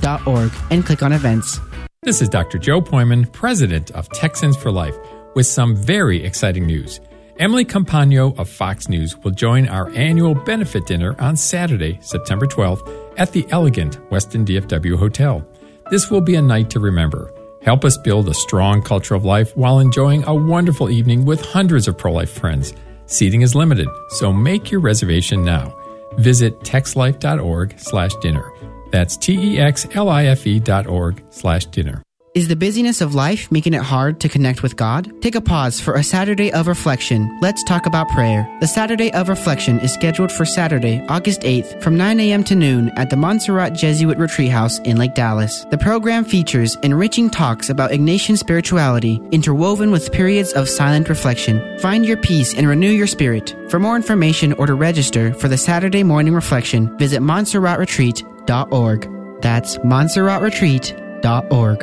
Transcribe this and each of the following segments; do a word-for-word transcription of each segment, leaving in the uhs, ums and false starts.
dot org and click on events. This is Doctor Joe Poyman, president of Texans for Life, with some very exciting news. Emily Campagno of Fox News will join our annual benefit dinner on Saturday, September twelfth, at the elegant Westin D F W Hotel. This will be a night to remember. Help us build a strong culture of life while enjoying a wonderful evening with hundreds of pro-life friends. Seating is limited, so make your reservation now. Visit texlife.org slash dinner. That's T-E-X-L-I-F-E dot org slash dinner. Is the busyness of life making it hard to connect with God? Take a pause for a Saturday of reflection. Let's talk about prayer. The Saturday of Reflection is scheduled for Saturday, August eighth from nine a.m. to noon at the Montserrat Jesuit Retreat House in Lake Dallas. The program features enriching talks about Ignatian spirituality, interwoven with periods of silent reflection. Find your peace and renew your spirit. For more information or to register for the Saturday morning reflection, visit montserrat retreat dot org. That's montserrat retreat dot org.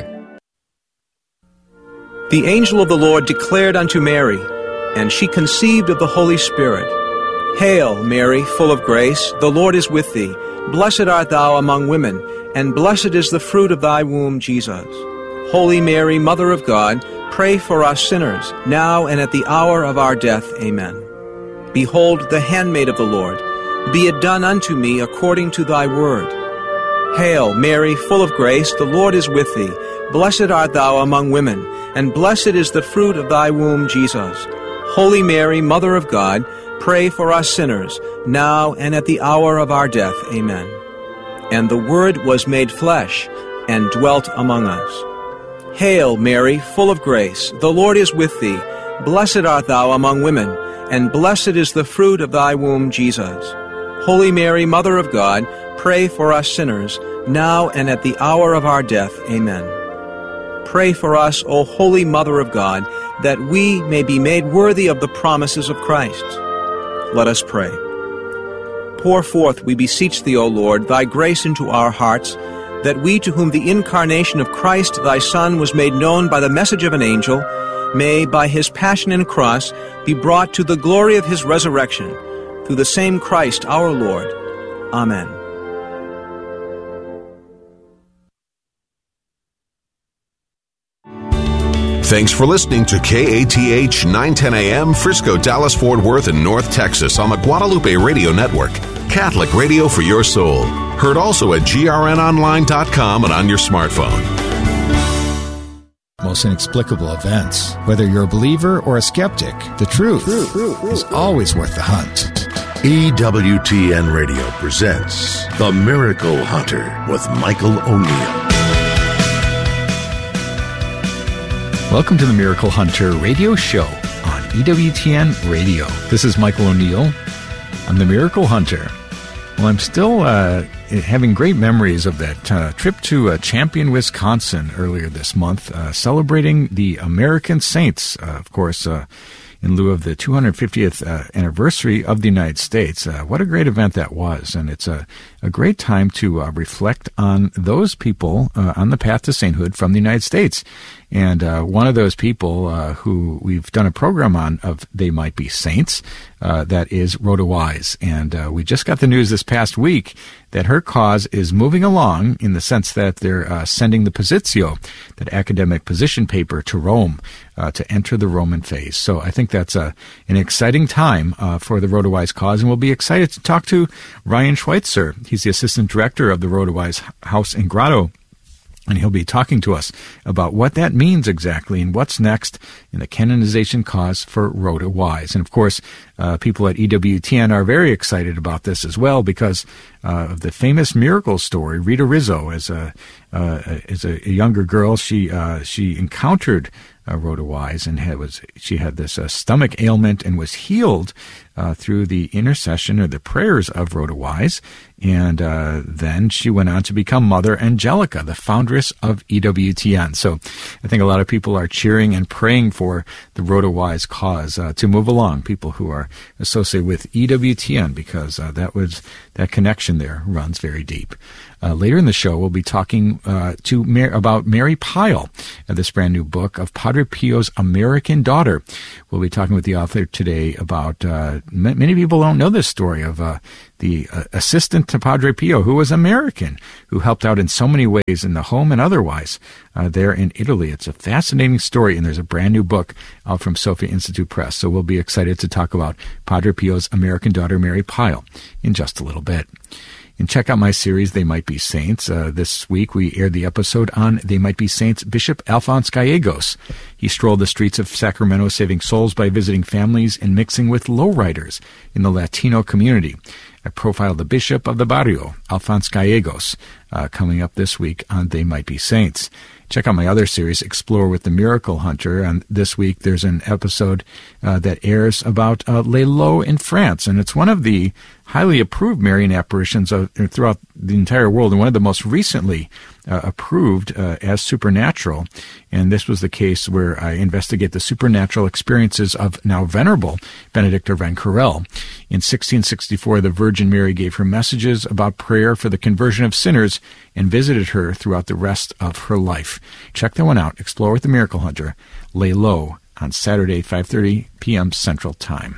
The angel of the Lord declared unto Mary, and she conceived of the Holy Spirit. Hail, Mary, full of grace, the Lord is with thee. Blessed art thou among women, and blessed is the fruit of thy womb, Jesus. Holy Mary, Mother of God, pray for us sinners, now and at the hour of our death. Amen. Behold, the handmaid of the Lord. Be it done unto me according to thy word. Hail, Mary, full of grace, the Lord is with thee. Blessed art thou among women, and blessed is the fruit of thy womb, Jesus. Holy Mary, Mother of God, pray for us sinners, now and at the hour of our death. Amen. And the Word was made flesh, and dwelt among us. Hail, Mary, full of grace, the Lord is with thee. Blessed art thou among women, and blessed is the fruit of thy womb, Jesus. Holy Mary, Mother of God, pray for us sinners, now and at the hour of our death. Amen. Pray for us, O Holy Mother of God, that we may be made worthy of the promises of Christ. Let us pray. Pour forth, we beseech thee, O Lord, thy grace into our hearts, that we, to whom the incarnation of Christ thy Son was made known by the message of an angel, may, by his passion and cross, be brought to the glory of his resurrection, through the same Christ our Lord. Amen. Thanks for listening to K A T H nine ten A M, Frisco, Dallas, Fort Worth, and North Texas on the Guadalupe Radio Network. Catholic radio for your soul. Heard also at G R N online dot com and on your smartphone. Most inexplicable events. Whether you're a believer or a skeptic, the truth is always worth the hunt. E W T N Radio presents The Miracle Hunter with Michael O'Neill. Welcome to the Miracle Hunter radio show on E W T N Radio. This is Michael O'Neill. I'm the Miracle Hunter. Well, I'm still uh, having great memories of that uh, trip to uh, Champion, Wisconsin earlier this month, uh, celebrating the American Saints, uh, of course, uh, in lieu of the two hundred fiftieth uh, anniversary of the United States. Uh, what a great event that was, and it's a, a great time to uh, reflect on those people uh, on the path to sainthood from the United States. And uh, one of those people uh, who we've done a program on of They Might Be Saints, uh, that is Rhoda Wise. And uh, we just got the news this past week that her cause is moving along in the sense that they're uh, sending the Positio, that academic position paper, to Rome uh, to enter the Roman phase. So I think that's a, an exciting time uh, for the Rhoda Wise cause, and we'll be excited to talk to Ryan Schweitzer. He's the assistant director of the Rhoda Wise House and Grotto, and he'll be talking to us about what that means exactly and what's next in the canonization cause for Rhoda Wise. And, of course, uh, people at E W T N are very excited about this as well because uh, of the famous miracle story. Rita Rizzo, as a, uh, as a, a younger girl, she uh, she encountered uh, Rhoda Wise and had, was she had this uh, stomach ailment and was healed uh, through the intercession or the prayers of Rhoda Wise. And uh, then she went on to become Mother Angelica, the foundress of E W T N. So I think a lot of people are cheering and praying for the Rhoda Wise cause uh, to move along, people who are associated with E W T N, because uh, that was that connection there runs very deep. Uh, later in the show, we'll be talking uh, to Mar- about Mary Pyle, uh, this brand new book of Padre Pio's American Daughter. We'll be talking with the author today about, uh, m- many people don't know this story of uh, the uh, assistant to Padre Pio, who was American, who helped out in so many ways in the home and otherwise uh, there in Italy. It's a fascinating story, and there's a brand new book out from Sophia Institute Press. So we'll be excited to talk about Padre Pio's American daughter, Mary Pyle, in just a little bit. And check out my series, They Might Be Saints. Uh, this week we aired the episode on They Might Be Saints Bishop Alphonse Gallegos. He strolled the streets of Sacramento saving souls by visiting families and mixing with lowriders in the Latino community. I profiled the Bishop of the Barrio, Alphonse Gallegos, uh, coming up this week on They Might Be Saints. Check out my other series, Explore with the Miracle Hunter. And this week there's an episode uh, that airs about uh, Les Lots in France. And it's one of the highly approved Marian apparitions of, throughout the entire world, and one of the most recently uh, approved uh, as supernatural. And this was the case where I investigate the supernatural experiences of now venerable Benedicta Van Corel. In sixteen sixty-four, the Virgin Mary gave her messages about prayer for the conversion of sinners and visited her throughout the rest of her life. Check that one out, Explore with the Miracle Hunter, Les Lots, on Saturday, five thirty p.m. Central Time.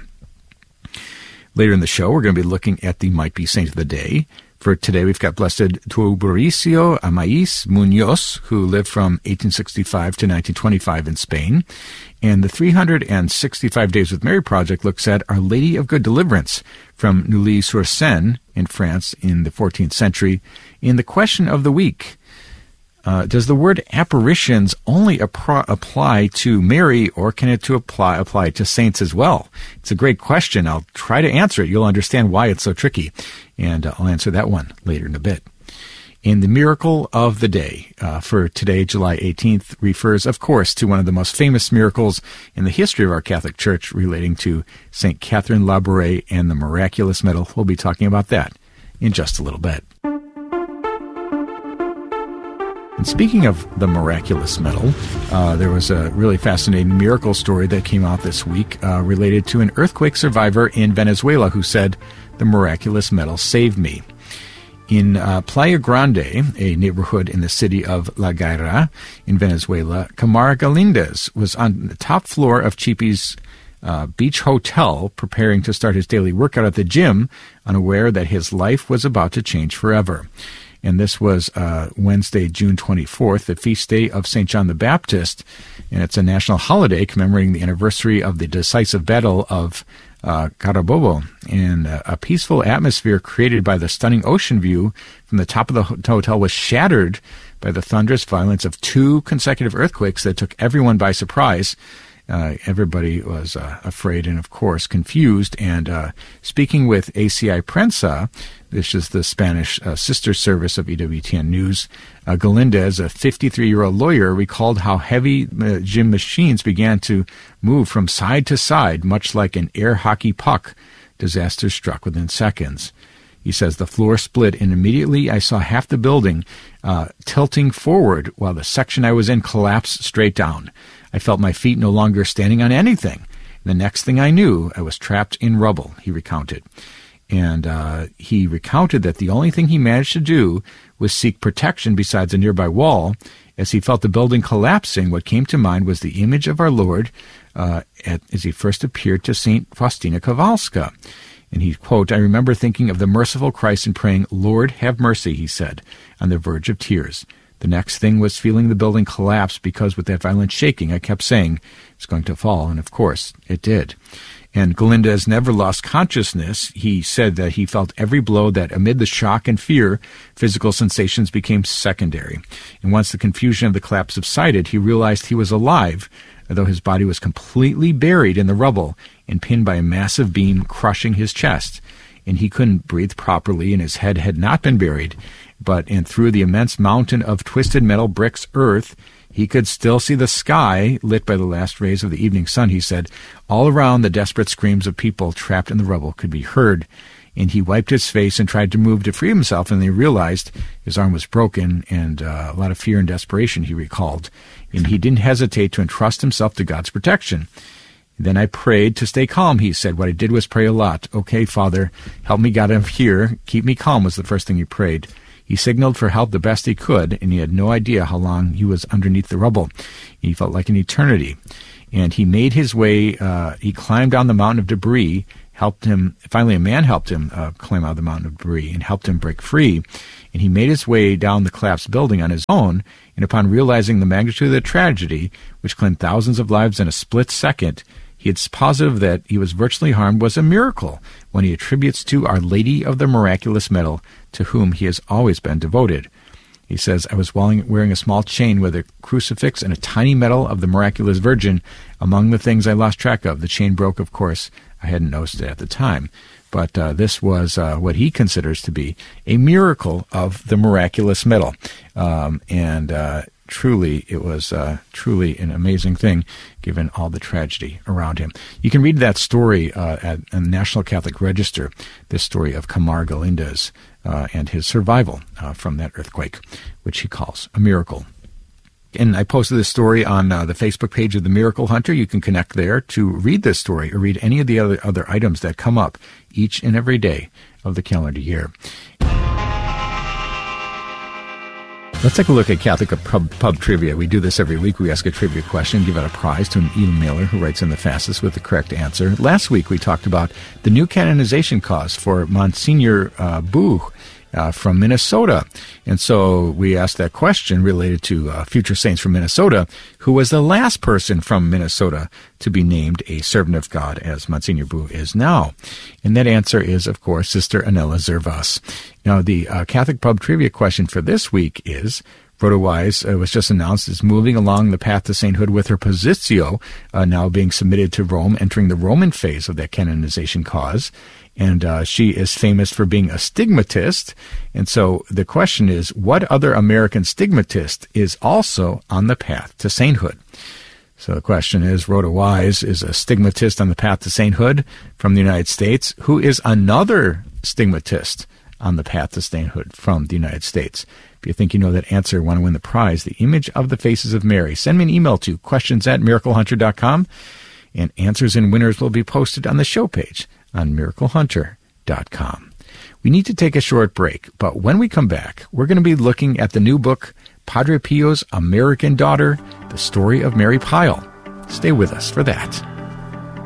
Later in the show, we're going to be looking at the Might Be Saint of the Day. For today, we've got Blessed Teodoricio Amais Munoz, who lived from eighteen sixty-five to nineteen twenty-five in Spain. And the three hundred sixty-five Days with Mary Project looks at Our Lady of Good Deliverance from Neuilly-sur-Seine in France in the fourteenth century. In the question of the week, Uh, does the word apparitions only appro- apply to Mary, or can it to apply apply to saints as well? It's a great question. I'll try to answer it. You'll understand why it's so tricky, and uh, I'll answer that one later in a bit. And the miracle of the day uh, for today, July eighteenth, refers, of course, to one of the most famous miracles in the history of our Catholic Church, relating to Saint Catherine Labouré and the miraculous medal. We'll be talking about that in just a little bit. And speaking of the miraculous medal, uh, there was a really fascinating miracle story that came out this week uh, related to an earthquake survivor in Venezuela who said, "The miraculous medal saved me." In uh, Playa Grande, a neighborhood in the city of La Guaira in Venezuela, Camara Galindez was on the top floor of Chipi's uh, beach hotel preparing to start his daily workout at the gym, unaware that his life was about to change forever. And this was uh, Wednesday, June twenty-fourth, the feast day of Saint John the Baptist, and it's a national holiday commemorating the anniversary of the decisive battle of uh, Carabobo. And uh, a peaceful atmosphere created by the stunning ocean view from the top of the hotel was shattered by the thunderous violence of two consecutive earthquakes that took everyone by surprise. Uh, everybody was uh, afraid and, of course, confused. And uh, speaking with A C I Prensa, this is the Spanish uh, sister service of E W T N News, uh, Galindez, a fifty-three-year-old lawyer, recalled how heavy uh, gym machines began to move from side to side, much like an air hockey puck. Disaster struck within seconds. He says, "The floor split, and immediately I saw half the building uh, tilting forward while the section I was in collapsed straight down. I felt my feet no longer standing on anything. The next thing I knew, I was trapped in rubble," he recounted. And uh, he recounted that the only thing he managed to do was seek protection besides a nearby wall. As he felt the building collapsing, what came to mind was the image of our Lord uh, at, as he first appeared to Saint Faustina Kowalska. And he, quote, "I remember thinking of the merciful Christ and praying, 'Lord, have mercy,' he said, on the verge of tears. The next thing was feeling the building collapse, because with that violent shaking, I kept saying, it's going to fall, and of course, it did." And Galindez never lost consciousness. He said that he felt every blow, that amid the shock and fear, physical sensations became secondary. And once the confusion of the collapse subsided, he realized he was alive, although his body was completely buried in the rubble and pinned by a massive beam crushing his chest. And he couldn't breathe properly, and his head had not been buried. But and through the immense mountain of twisted metal bricks, earth, he could still see the sky lit by the last rays of the evening sun, he said. All around, the desperate screams of people trapped in the rubble could be heard. And he wiped his face and tried to move to free himself, and he realized his arm was broken, and uh, a lot of fear and desperation, he recalled. And he didn't hesitate to entrust himself to God's protection. Then I prayed to stay calm, he said. What I did was pray a lot. "Okay, Father, help me get out of here. Keep me calm," was the first thing he prayed. He signaled for help the best he could, and he had no idea how long he was underneath the rubble. He felt like an eternity. And he made his way, uh, he climbed down the mountain of debris, helped him, finally a man helped him uh, climb out of the mountain of debris and helped him break free. And he made his way down the collapsed building on his own, and upon realizing the magnitude of the tragedy, which claimed thousands of lives in a split second, he is positive that he was virtually harmed was a miracle, when he attributes to Our Lady of the Miraculous Medal, to whom he has always been devoted. He says, I was wearing a small chain with a crucifix and a tiny medal of the Miraculous Virgin among the things I lost track of. The chain broke, of course. I hadn't noticed it at the time. But uh, this was uh, what he considers to be a miracle of the Miraculous Medal. Um, and uh, truly, it was uh, truly an amazing thing, given all the tragedy around him. You can read that story uh, at the National Catholic Register, this story of Camar Galindez uh, and his survival uh, from that earthquake, which he calls a miracle. And I posted this story on uh, the Facebook page of The Miracle Hunter. You can connect there to read this story or read any of the other, other items that come up each and every day of the calendar year. Let's take a look at Catholic Pub, Pub Trivia. We do this every week. We ask a trivia question, give out a prize to an emailer who writes in the fastest with the correct answer. Last week we talked about the new canonization cause for Monsignor uh, Boo, Uh, from Minnesota. And so we asked that question related to uh, future saints from Minnesota, who was the last person from Minnesota to be named a servant of God, as Monsignor Boo is now. And that answer is, of course, Sister Anela Zervas. Now, the uh, Catholic Pub Trivia question for this week is, Rhoda Wise uh, was just announced is moving along the path to sainthood with her Positio uh, now being submitted to Rome, entering the Roman phase of that canonization cause. And uh, she is famous for being a stigmatist. And so the question is, what other American stigmatist is also on the path to sainthood? So the question is, Rhoda Wise is a stigmatist on the path to sainthood from the United States. Who is another stigmatist on the path to sainthood from the United States? If you think you know that answer, want to win the prize, the image of the faces of Mary, send me an email to questions at miracle hunter dot com, and answers and winners will be posted on the show page on miracle hunter dot com. We need to take a short break, but when we come back, we're going to be looking at the new book, Padre Pio's American Daughter, The Story of Mary Pyle. Stay with us for that.